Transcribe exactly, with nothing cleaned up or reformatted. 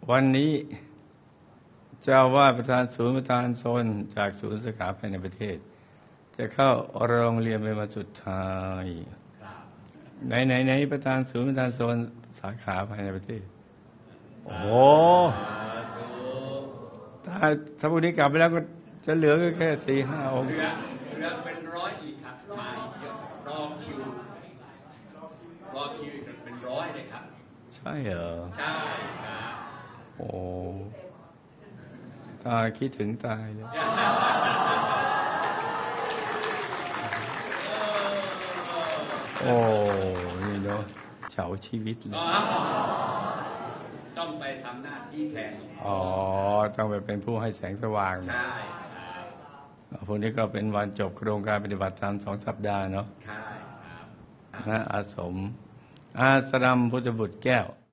วันนี้เจ้าวาดประธานศูนย์ประธานโซนจากศูนย์สาขาภายในประเทศจะเข้าโรงเรียนเป็นวันสุดท้ายไหนไหนไหนประธานศูนย์ประธานโซนสาขาภายในประเทศโอ้โหถ้าถ้าพวกนี้กลับไปแล้วก็จะเหลือแค่สี่ห้าองค์เหลือเหลือเป็นร้อยอีกครับมาอีกเยอะรอคิวรอคิวอีกเป็นร้อยเลยครับใช่เหรอใช่ครับโอ้ตาคิดถึงตายเลยโอ้นี่เนาะเฉาชีวิตเลยต้องไปทำหน้าที่แทนอ๋อต้องไปเป็นผู้ให้แสงสว่างใช่พวกนี้ก็เป็นวันจบโครงการปฏิบัติธรรมสองสัปดาห์เนาะใช่ครับณอาสมอาสรัมพุทธบุตรแก้ว